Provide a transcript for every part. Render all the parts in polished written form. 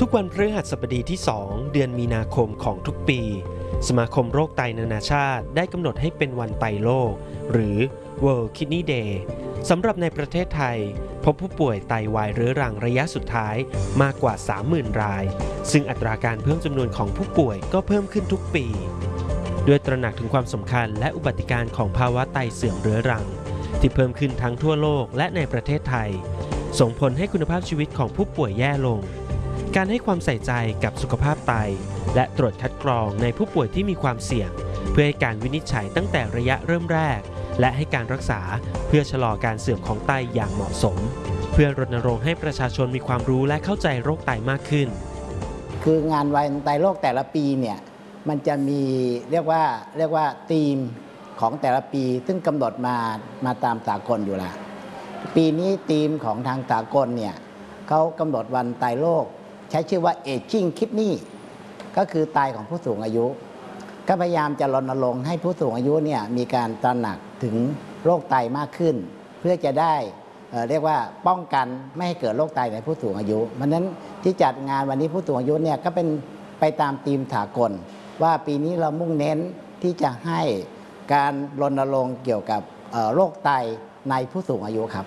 ทุกวันพฤหัสบดีที่ 2 เดือนมีนาคมของทุกปีสมาคมโรคไตนานาชาติได้กำหนดให้เป็นวันไตโลกหรือ World Kidney Day สำหรับในประเทศไทยพบผู้ป่วยไตวายเรื้อรังระยะสุดท้ายมากกว่า 30,000 รายซึ่งอัตราการเพิ่มจำนวนของผู้ป่วยก็เพิ่มขึ้นทุกปีด้วยตระหนักถึงความสำคัญและอุบัติการของภาวะไตเสื่อมเรื้อรังที่เพิ่มขึ้นทั้งทั่วโลกและในประเทศไทยส่งผลให้คุณภาพชีวิตของผู้ป่วยแย่ลงการให้ความใส่ใจกับสุขภาพไตและตรวจคัดกรองในผู้ป่วยที่มีความเสี่ยงเพื่อให้การวินิจฉัยตั้งแต่ระยะเริ่มแรกและให้การรักษาเพื่อชะลอการเสื่อมของไตอย่างเหมาะสมเพื่อรณรงค์ให้ประชาชนมีความรู้และเข้าใจโรคไตมากขึ้นคืองานวันไตโรคแต่ละปีเนี่ยมันจะมีเรียกว่าธีมของแต่ละปีซึ่งกำหนดมาตามสากลอยู่แล้วปีนี้ธีมของทางสากลเนี่ยเขากำหนดวันไตโรคใช้ชื่อว่า Aging Kidney ก็คือไตของผู้สูงอายุก็พยายามจะรณรงค์ให้ผู้สูงอายุเนี่ยมีการตระหนักถึงโรคไตมากขึ้นเพื่อจะได้เรียกว่าป้องกันไม่ให้เกิดโรคไตในผู้สูงอายุเพราะฉะนั้นที่จัดงานวันนี้ผู้สูงอายุเนี่ยก็เป็นไปตามธีมสากลว่าปีนี้เรามุ่งเน้นที่จะให้การรณรงค์เกี่ยวกับโรคไตในผู้สูงอายุครับ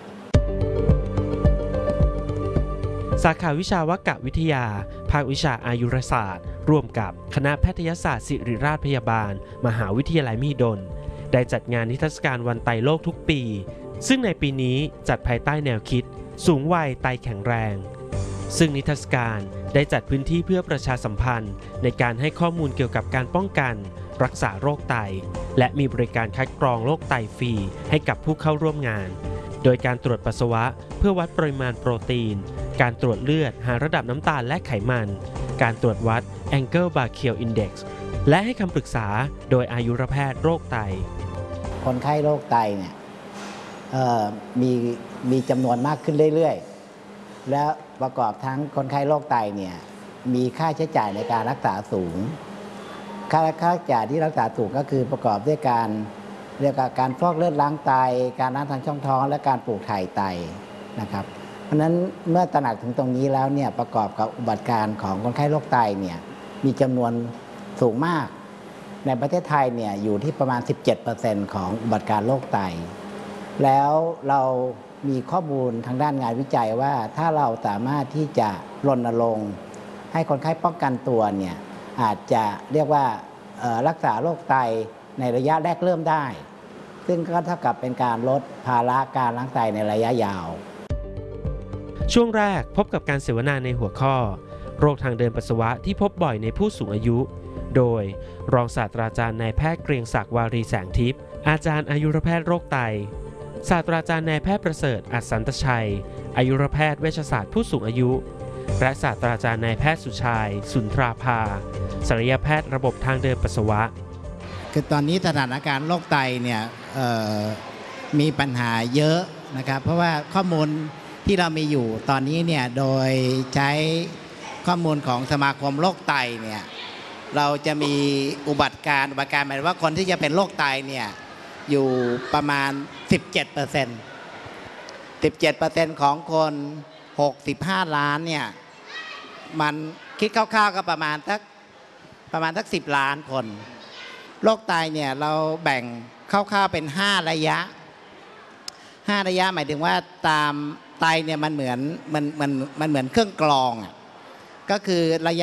สาขาวิชาวกวิทยาภาควิชาอายุรศาสตร์ร่วมกับคณะแพทยศาสตร์ศิริราชพยาบาลมหาวิทยาลัยมหิดลได้จัดงานนิทรรศการวันไตโลกทุกปีซึ่งในปีนี้จัดภายใต้แนวคิดสูงวัยไตแข็งแรงซึ่งนิทรรศการได้จัดพื้นที่เพื่อประชาสัมพันธ์ในการให้ข้อมูลเกี่ยวกับการป้องกันรักษาโรคไตและมีบริการคัดกรองโรคไตฟรีให้กับผู้เข้าร่วมงานโดยการตรวจปัสสาวะเพื่อวัดปริมาณโปรตีนการตรวจเลือดหาระดับน้ำตาลและไขมันการตรวจวัด Angle Brachial Index และให้คำปรึกษาโดยอายุรแพทย์โรคไตคนไข้โรคไตเนี่ยมีจำนวนมากขึ้นเรื่อยๆและประกอบทั้งคนไข้โรคไตเนี่ยมีค่าใช้จ่ายในการรักษาสูงค่าใช้จ่ายที่รักษาสูงก็คือประกอบด้วยการเรียกว่าการฟอกเลือดล้างไตการล้างทางช่องท้องและการปลูกถ่ายไตนะครับเพราะฉะนั้นเมื่อตระหนักถึงตรงนี้แล้วเนี่ยประกอบกับอุบัติการของคนไข้โรคไตเนี่ยมีจำนวนสูงมากในประเทศไทยเนี่ยอยู่ที่ประมาณ 17% ของอุบัติการโรคไตแล้วเรามีข้อมูลทางด้านงานวิจัยว่าถ้าเราสามารถที่จะรณรงค์ให้คนไข้ป้องกันตัวเนี่ยอาจจะเรียกว่ารักษาโรคไตในระยะแรกเริ่มได้ซึ่งก็เท่ากับเป็นการลดภาระการล้างไตในระยะยาวช่วงแรกพบกับการเสวนาในหัวข้อโรคทางเดินปัสสาวะที่พบบ่อยในผู้สูงอายุโดยรองศาสตราจารย์นายแพทย์เกรียงศักดิ์วารีแสงทิพย์อาจารย์อายุรแพทย์โรคไตศาสตราจารย์นายแพทย์ประเสริฐอัศสันตชัยอายุรแพทย์เวชศาสตร์ผู้สูงอายุและศาสตราจารย์นายแพทย์สุชายสุนทราภาศัลยแพทย์ระบบทางเดินปัสสาวะคือตอนนี้สถานการณ์โรคไตเนี่ยมีปัญหาเยอะนะครับเพราะว่าข้อมูลที่เรามีอยู่ตอนนี้เนี่ยโดยใช้ข้อมูลของสมาคมโรคไตเนี่ยเราจะมีอุบัติการหมายว่าคนที่จะเป็นโรคไตเนี่ยอยู่ประมาณ 17% ของคน65ล้านเนี่ยมันคิดคร่าวๆก็ประมาณสัก10ล้านคนโรคไตเนี่ยเราแบ่งคร่าวๆเป็น5ระยะหมายถึงว่าตามไตเนี่ยมันเหมือนเครื่องกรองก็คือระยะ